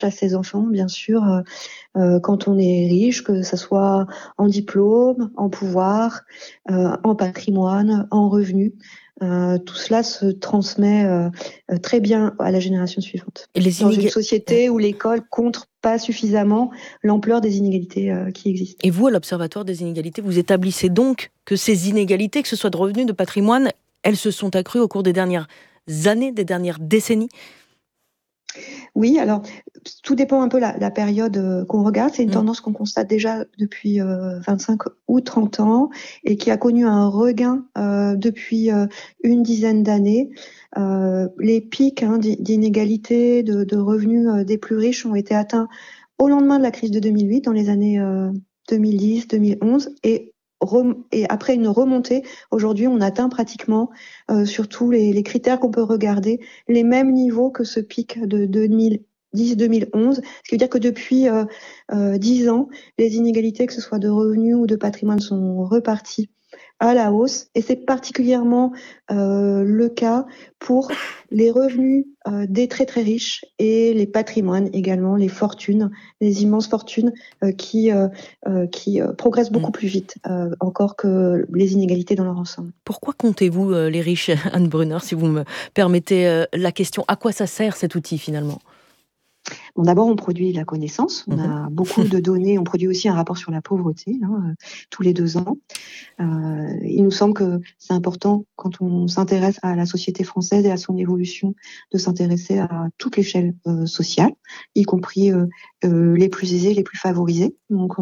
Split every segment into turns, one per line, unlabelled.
à ses enfants, bien sûr, quand on est riche, que ça soit en diplôme, en pouvoir, en patrimoine, en revenus. Tout cela se transmet très bien à la génération suivante. Dans une société où l'école compte pas suffisamment l'ampleur des inégalités qui existent.
Et vous, à l'Observatoire des inégalités, vous établissez donc que ces inégalités, que ce soit de revenus, de patrimoine, elles se sont accrues au cours des dernières années, des dernières décennies ?
Oui, alors tout dépend un peu la période qu'on regarde. C'est une tendance qu'on constate déjà depuis 25 ou 30 ans et qui a connu un regain depuis une dizaine d'années. Les pics d'inégalité de revenus des plus riches ont été atteints au lendemain de la crise de 2008, dans les années 2010-2011, et après une remontée, aujourd'hui, on atteint pratiquement, sur tous les critères qu'on peut regarder, les mêmes niveaux que ce pic de 2010-2011. Ce qui veut dire que depuis 10 ans, les inégalités, que ce soit de revenus ou de patrimoine, sont reparties à la hausse. Et c'est particulièrement le cas pour les revenus des très très riches et les patrimoines également, les fortunes, les immenses fortunes qui progressent beaucoup plus vite encore que les inégalités dans leur ensemble.
Pourquoi comptez-vous les riches, Anne Brunner, si vous me permettez la question ? À quoi ça sert cet outil finalement ?
Bon, d'abord, on produit la connaissance. On a beaucoup de données. On produit aussi un rapport sur la pauvreté tous les 2 ans. Il nous semble que c'est important, quand on s'intéresse à la société française et à son évolution, de s'intéresser à toute l'échelle sociale, y compris les plus aisés, les plus favorisés. Donc,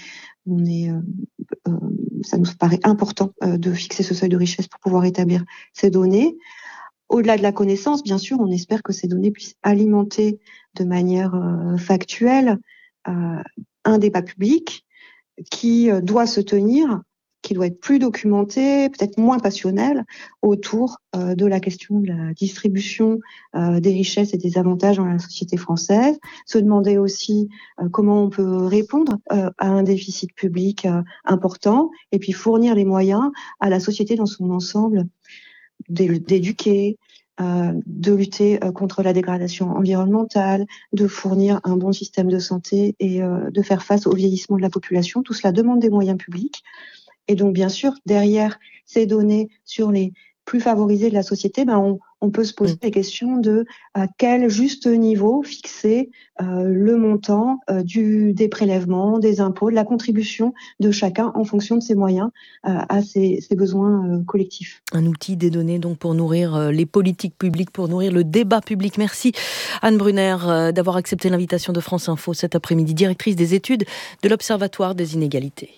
ça nous paraît important de fixer ce seuil de richesse pour pouvoir établir ces données. Au-delà de la connaissance, bien sûr, on espère que ces données puissent alimenter de manière factuelle un débat public qui doit se tenir, qui doit être plus documenté, peut-être moins passionnel, autour de la question de la distribution des richesses et des avantages dans la société française. Se demander aussi comment on peut répondre à un déficit public important, et puis fournir les moyens à la société dans son ensemble d'éduquer, de lutter contre la dégradation environnementale, de fournir un bon système de santé et de faire face au vieillissement de la population. Tout cela demande des moyens publics. Et donc, bien sûr, derrière ces données sur les plus favorisés de la société, on peut se poser des questions de à quel juste niveau fixer le montant des prélèvements, des impôts, de la contribution de chacun en fonction de ses moyens à ses besoins collectifs.
Un outil, des données donc pour nourrir les politiques publiques, pour nourrir le débat public. Merci Anne Brunner d'avoir accepté l'invitation de France Info cet après-midi, directrice des études de l'Observatoire des inégalités.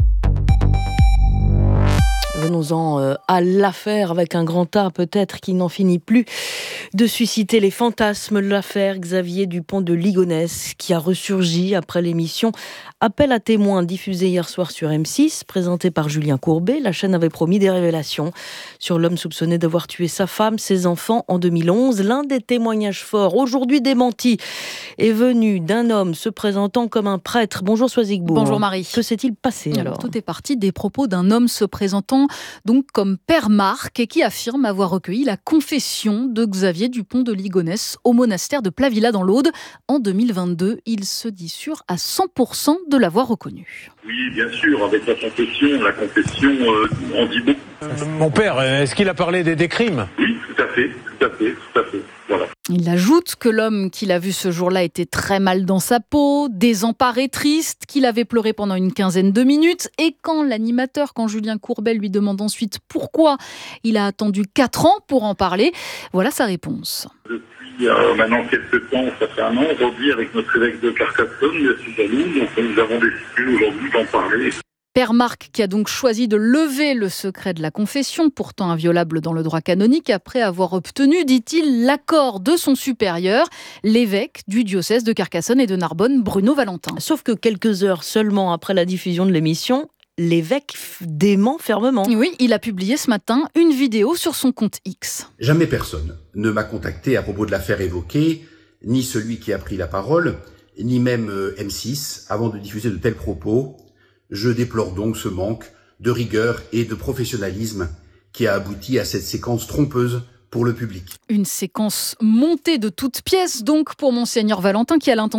Venons-en à l'affaire avec un grand A peut-être qui n'en finit plus de susciter les fantasmes. L'affaire Xavier Dupont de Ligonnès qui a ressurgi après l'émission Appel à témoins diffusée hier soir sur M6, présentée par Julien Courbet. La chaîne avait promis des révélations sur l'homme soupçonné d'avoir tué sa femme, ses enfants en 2011. L'un des témoignages forts, aujourd'hui démenti, est venu d'un homme se présentant comme un prêtre. Bonjour Soisigbourg.
Bonjour Marie.
Que s'est-il passé alors ?
Tout est parti des propos d'un homme se présentant donc comme Père Marc et qui affirme avoir recueilli la confession de Xavier Dupont de Ligonnès au monastère de Plavilla dans l'Aude. En 2022, il se dit sûr à 100% de l'avoir reconnu.
Oui, bien sûr, avec la confession en dit beaucoup.
Mon père, est-ce qu'il a parlé des crimes ?
Oui, tout à fait. Voilà.
Il ajoute que l'homme qu'il a vu ce jour-là était très mal dans sa peau, désemparé, triste, qu'il avait pleuré pendant une quinzaine de minutes. Et quand Julien Courbet lui demande ensuite pourquoi il a attendu 4 ans pour en parler, voilà sa réponse.
Depuis maintenant quelques temps, ça fait 1 an, aujourd'hui avec notre évêque de Carcassonne, M. Dalou, donc nous avons décidé aujourd'hui d'en parler.
Père Marc qui a donc choisi de lever le secret de la confession, pourtant inviolable dans le droit canonique, après avoir obtenu, dit-il, l'accord de son supérieur, l'évêque du diocèse de Carcassonne et de Narbonne, Bruno Valentin.
Sauf que quelques heures seulement après la diffusion de l'émission, l'évêque dément fermement.
Oui, il a publié ce matin une vidéo sur son compte X.
Jamais personne ne m'a contacté à propos de l'affaire évoquée, ni celui qui a pris la parole, ni même M6, avant de diffuser de tels propos. Je déplore donc ce manque de rigueur et de professionnalisme qui a abouti à cette séquence trompeuse pour le public.
Une séquence montée de toutes pièces, donc, pour Monseigneur Valentin, qui a l'intention